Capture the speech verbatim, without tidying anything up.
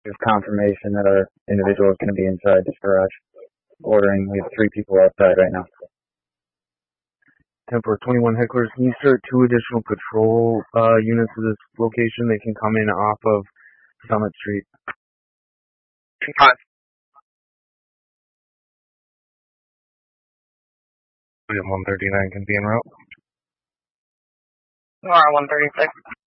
Just confirmation that our individual is going to be inside this garage ordering. We have three people outside right now. ten four twenty-one hecklers, can you start two additional patrol uh, units to this location? They can come in off of Summit Street. Five. one thirty-nine can be en route. All right, one thirty-six.